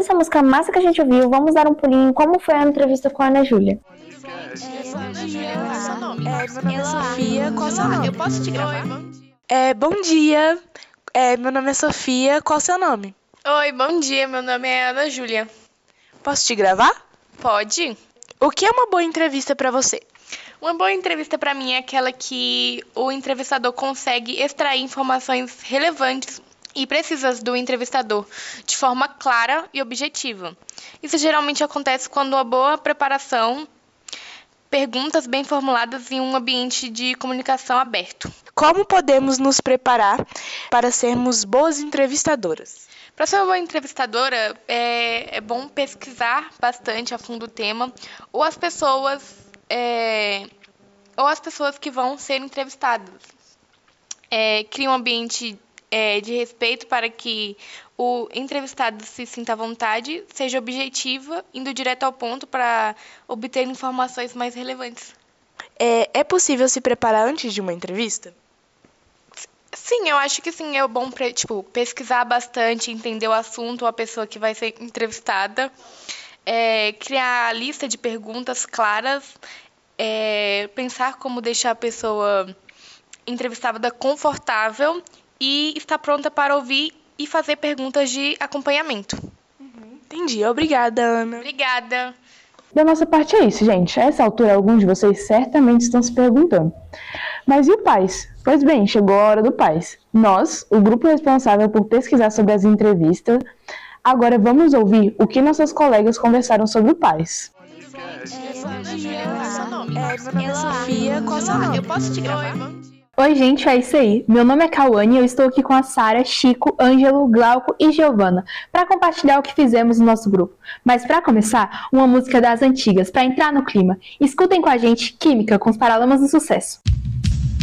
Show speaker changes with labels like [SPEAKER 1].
[SPEAKER 1] dessa música massa que a gente ouviu, vamos dar um pulinho em como foi a entrevista com a Ana Júlia.
[SPEAKER 2] Ana Júlia, qual é o seu nome? Meu nome é Sofia, qual é o seu nome? Eu posso te gravar?
[SPEAKER 3] Bom dia, meu nome é Sofia, qual é o seu nome?
[SPEAKER 2] Oi, bom dia, meu nome é Ana Júlia.
[SPEAKER 3] Posso te gravar?
[SPEAKER 2] Pode?
[SPEAKER 3] O que é uma boa entrevista para você?
[SPEAKER 2] Uma boa entrevista para mim é aquela que o entrevistador consegue extrair informações relevantes e precisas do entrevistador de forma clara e objetiva. Isso geralmente acontece quando uma boa preparação, perguntas bem formuladas em um ambiente de comunicação aberto.
[SPEAKER 3] Como podemos nos preparar para sermos boas entrevistadoras?
[SPEAKER 2] Para ser uma boa entrevistadora, é bom pesquisar bastante a fundo o tema ou as pessoas que vão ser entrevistadas. Crie um ambiente de respeito para que o entrevistado se sinta à vontade, seja objetiva, indo direto ao ponto para obter informações mais relevantes.
[SPEAKER 3] É possível se preparar antes de uma entrevista?
[SPEAKER 2] Sim, eu acho que sim, é bom pesquisar bastante, entender o assunto, a pessoa que vai ser entrevistada, criar a lista de perguntas claras, pensar como deixar a pessoa entrevistada confortável e estar pronta para ouvir e fazer perguntas de acompanhamento.
[SPEAKER 3] Entendi, obrigada, Ana.
[SPEAKER 2] Obrigada.
[SPEAKER 1] Da nossa parte é isso, gente. A essa altura, alguns de vocês certamente estão se perguntando. Mas e o PAS? Pois bem, chegou a hora do PAS. Nós, o grupo responsável por pesquisar sobre as entrevistas, agora vamos ouvir o que nossas colegas conversaram sobre o PAS.
[SPEAKER 2] Ana Júlia, qual é o seu nome? Meu nome é Sofia, qual é o seu nome? Eu posso te gravar?
[SPEAKER 4] Oi, gente, é isso aí. Meu nome é Cauane e eu estou aqui com a Sara, Chico, Ângelo, Glauco e Giovana para compartilhar o que fizemos no nosso grupo. Mas para começar, uma música das antigas para entrar no clima. Escutem com a gente Química com os Paralamas do Sucesso.